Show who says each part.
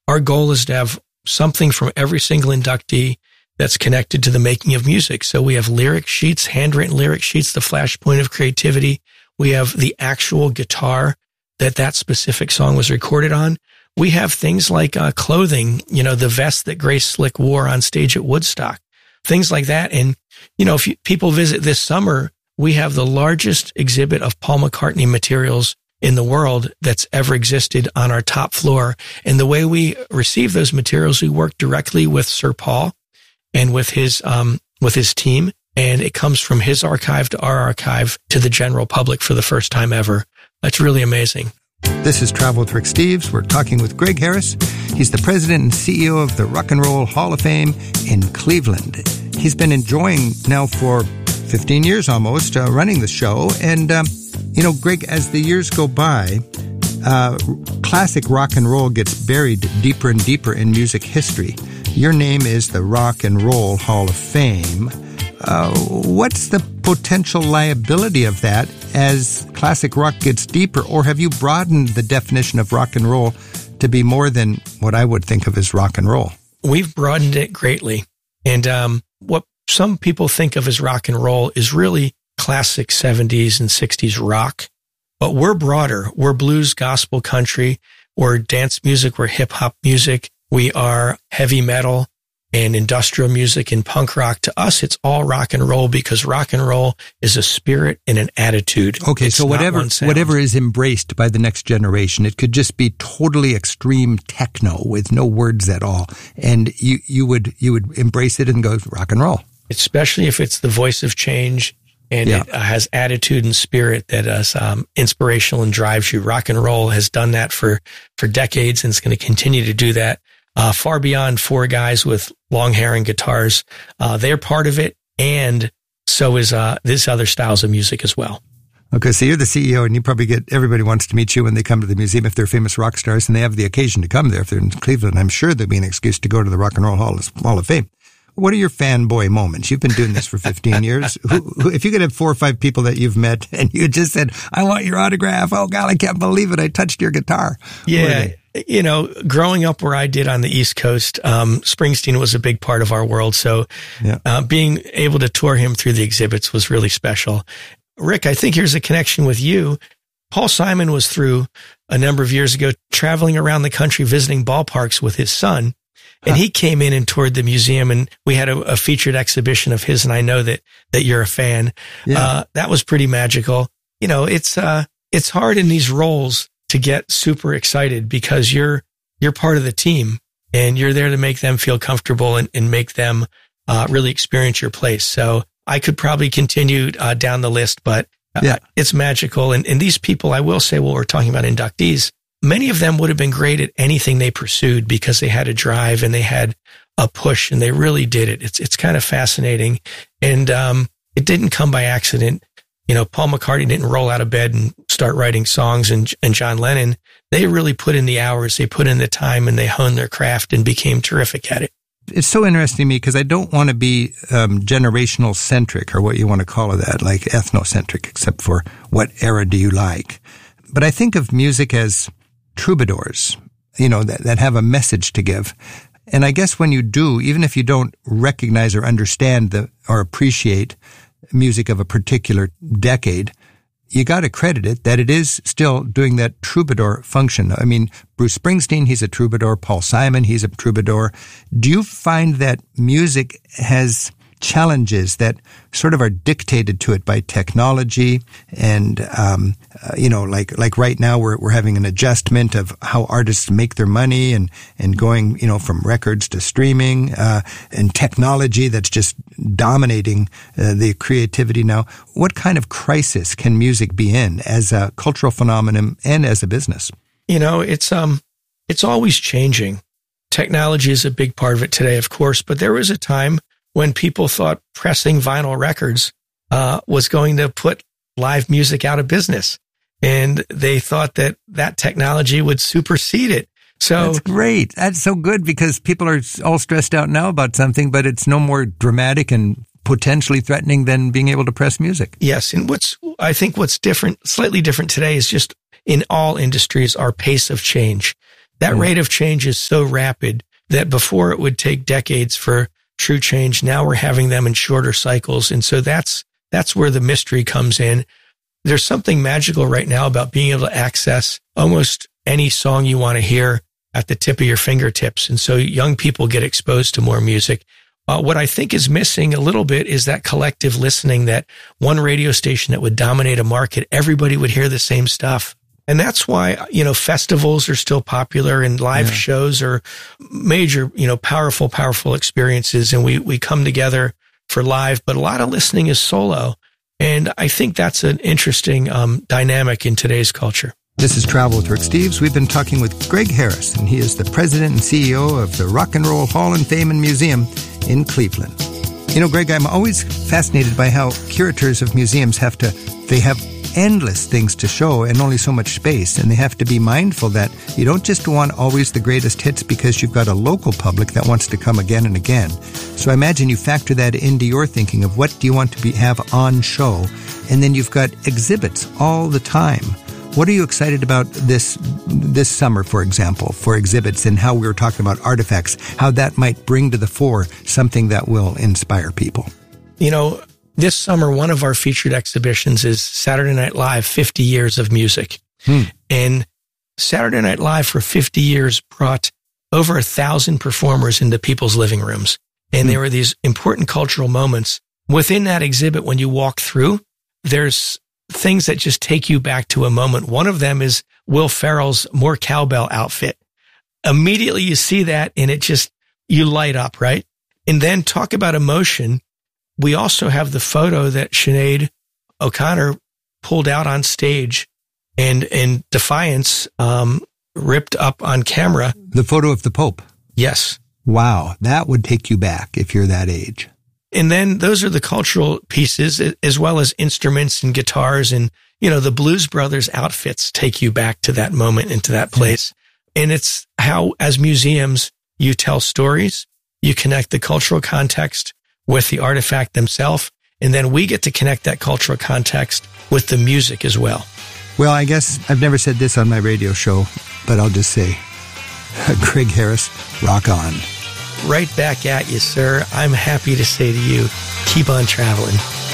Speaker 1: our goal is to have something from every single inductee that's connected to the making of music. So we have lyric sheets, handwritten lyric sheets, the flashpoint of creativity. We have the actual guitar that specific song was recorded on. We have things like clothing, the vest that Grace Slick wore on stage at Woodstock, things like that. And, if people visit this summer, we have the largest exhibit of Paul McCartney materials in the world that's ever existed on our top floor. And the way we receive those materials, we work directly with Sir Paul and with his team. And it comes from his archive to our archive to the general public for the first time ever. That's really amazing.
Speaker 2: This is Travel with Rick Steves. We're talking with Greg Harris. He's the president and CEO of the Rock and Roll Hall of Fame in Cleveland. He's been enjoying now for 15 years almost running the show. And, Greg, as the years go by, classic rock and roll gets buried deeper and deeper in music history. Your name is the Rock and Roll Hall of Fame. What's the potential liability of that as classic rock gets deeper? Or have you broadened the definition of rock and roll to be more than what I would think of as rock and roll?
Speaker 1: We've broadened it greatly. And what some people think of as rock and roll is really classic 70s and 60s rock. But we're broader. We're blues, gospel, country. We're dance music. We're hip-hop music. We are heavy metal and industrial music and punk rock. To us, it's all rock and roll because rock and roll is a spirit and an attitude.
Speaker 2: Okay,
Speaker 1: it's
Speaker 2: so whatever is embraced by the next generation, it could just be totally extreme techno with no words at all, and you would embrace it and go rock and roll.
Speaker 1: Especially if it's the voice of change and it has attitude and spirit that is inspirational and drives you. Rock and roll has done that for decades and it's going to continue to do that. Far beyond four guys with long hair and guitars. They're part of it, and so is this other styles of music as well.
Speaker 2: Okay, so you're the CEO, and you probably everybody wants to meet you when they come to the museum if they're famous rock stars, and they have the occasion to come there. If they're in Cleveland, I'm sure there'll be an excuse to go to the Rock and Roll Hall of Fame. What are your fanboy moments? You've been doing this for 15 years. If you could have 4 or 5 people that you've met, and you just said, I want your autograph. Oh, God, I can't believe it. I touched your guitar.
Speaker 1: Yeah. Growing up where I did on the East Coast, Springsteen was a big part of our world. So being able to tour him through the exhibits was really special. Rick, I think here's a connection with you. Paul Simon was through a number of years ago traveling around the country visiting ballparks with his son. And he came in and toured the museum, and we had a featured exhibition of his. And I know that you're a fan. Yeah. That was pretty magical. It's hard in these roles to get super excited because you're part of the team and you're there to make them feel comfortable and make them really experience your place. So I could probably continue down the list, but it's magical. And these people, I will say, we're talking about inductees. Many of them would have been great at anything they pursued because they had a drive and they had a push and they really did it. It's kind of fascinating. And it didn't come by accident. Paul McCartney didn't roll out of bed and start writing songs, and John Lennon, they really put in the hours, they put in the time, and they honed their craft and became terrific at it.
Speaker 2: It's so interesting to me because I don't want to be generational centric or what you want to call that, like ethnocentric, except for what era do you like. But I think of music as troubadours, that have a message to give. And I guess when you do, even if you don't recognize or understand or appreciate music of a particular decade, you got to credit it that it is still doing that troubadour function. I mean, Bruce Springsteen, he's a troubadour. Paul Simon, he's a troubadour. Do you find that music has challenges that sort of are dictated to it by technology and, like right now we're having an adjustment of how artists make their money and going, from records to streaming, and technology that's just dominating the creativity now. What kind of crisis can music be in as a cultural phenomenon and as a business? It's always changing. Technology is a big part of it today, of course, but there was a time when people thought pressing vinyl records was going to put live music out of business. And they thought that technology would supersede it. So that's great. That's so good because people are all stressed out now about something, but it's no more dramatic and potentially threatening than being able to press music.
Speaker 1: Yes. And I think what's different, slightly different today is just in all industries, our pace of change. That rate of change is so rapid that before it would take decades for true change. Now we're having them in shorter cycles. And so that's where the mystery comes in. There's something magical right now about being able to access almost any song you want to hear at the tip of your fingertips. And so young people get exposed to more music. What I think is missing a little bit is that collective listening, that one radio station that would dominate a market, everybody would hear the same stuff. And that's why, festivals are still popular and live shows are major, powerful experiences. And we come together for live, but a lot of listening is solo. And I think that's an interesting dynamic in today's culture.
Speaker 2: This is Travel with Rick Steves. We've been talking with Greg Harris, and he is the president and CEO of the Rock and Roll Hall of Fame and Museum in Cleveland. Greg, I'm always fascinated by how curators of museums have endless things to show and only so much space. And they have to be mindful that you don't just want always the greatest hits because you've got a local public that wants to come again and again. So I imagine you factor that into your thinking of what do you want to have on show. And then you've got exhibits all the time. What are you excited about this summer, for example, for exhibits and how we were talking about artifacts, how that might bring to the fore something that will inspire people?
Speaker 1: This summer, one of our featured exhibitions is Saturday Night Live, 50 Years of Music. And Saturday Night Live for 50 years brought over 1,000 performers into people's living rooms. And there were these important cultural moments. Within that exhibit, when you walk through, there's things that just take you back to a moment. One of them is Will Ferrell's More Cowbell outfit. Immediately you see that and you light up, right? And then talk about emotion. We also have the photo that Sinead O'Connor pulled out on stage and in defiance, ripped up on camera.
Speaker 2: The photo of the Pope.
Speaker 1: Yes.
Speaker 2: Wow. That would take you back if you're that age.
Speaker 1: And then those are the cultural pieces as well as instruments and guitars. And, the Blues Brothers outfits take you back to that moment, into that place. And it's how, as museums, you tell stories, you connect the cultural context with the artifact themselves, and then we get to connect that cultural context with the music as well.
Speaker 2: Well, I guess I've never said this on my radio show, but I'll just say, Greg Harris, rock on.
Speaker 1: Right back at you, sir. I'm happy to say to you, keep on traveling.